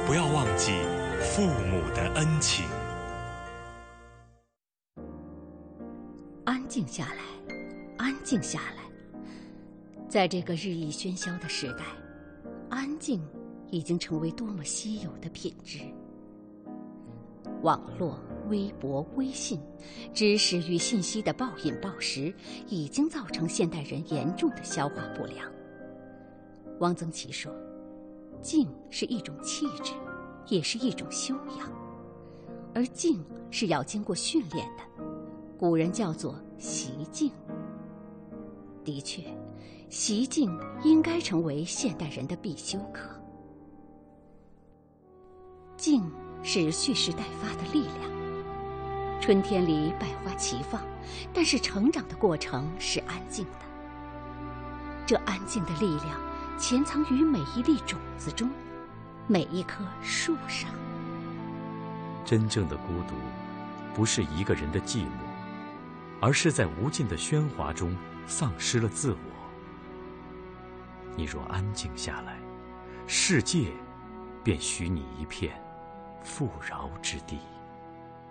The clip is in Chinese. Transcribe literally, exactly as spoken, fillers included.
不要忘记父母的恩情。 安静下来，安静下来。在这个日益喧嚣的时代，安静已经成为多么稀有的品质。网络、微博、微信，知识与信息的暴饮暴食，已经造成现代人严重的消化不良。汪曾祺说，静是一种气质，也是一种修养，而静是要经过训练的，古人叫做习静。的确，习静应该成为现代人的必修课。静是蓄势待发的力量。春天里百花齐放，但是成长的过程是安静的。这安静的力量潜藏于每一粒种子中，每一棵树上。 真正的孤独，不是一个人的寂寞，而是在无尽的喧哗中丧失了自我。你若安静下来，世界便许你一片富饶之地。